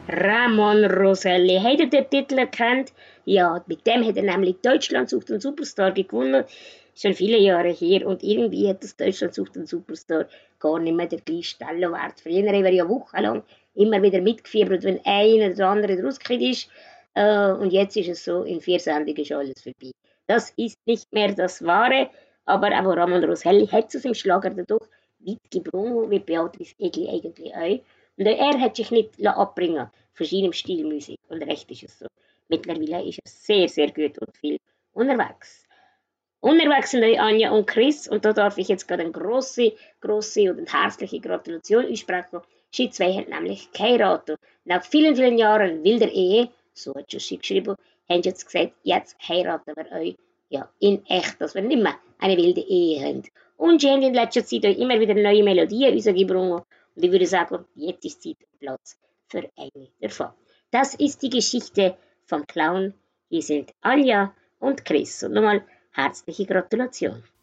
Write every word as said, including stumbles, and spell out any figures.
Ramon Roselli. Habt ihr den Titel erkannt? Ja, mit dem hat er nämlich Deutschland sucht einen Superstar gewonnen. Schon viele Jahre her. Und irgendwie hat das Deutschland sucht einen Superstar gar nicht mehr der gleiche Stellenwert. Früher haben wir ja wochenlang immer wieder mitgefiebert, wenn einer oder andere rausgekommen ist. Äh, und jetzt ist es so, in vier Sendungen ist alles vorbei. Das ist nicht mehr das Wahre. Aber auch Ramon Roselli hat es aus dem Schlager dadurch weit gebrungen, wie Beatrice Egli eigentlich auch. Und er hat sich nicht abbringen von seinem Stil Musik. Und recht ist es so. Mittlerweile ist er sehr, sehr gut und viel unterwegs. Unterwegs sind auch Anja und Chris. Und da darf ich jetzt gerade eine grosse, grosse und herzliche Gratulation aussprechen. Sie zwei haben nämlich geheiratet. Nach vielen, vielen Jahren wilder Ehe, so hat sie geschrieben, haben sie jetzt gesagt, jetzt heiraten wir euch. Ja, in echt, dass wir nicht mehr eine wilde Ehe haben. Und sie haben in letzter Zeit auch immer wieder neue Melodien rausgebracht. Und ich würde sagen, jetzt ist Zeit und Platz für eine davon. Das ist die Geschichte vom Clown. Hier sind Anja und Chris. Und nochmal herzliche Gratulation.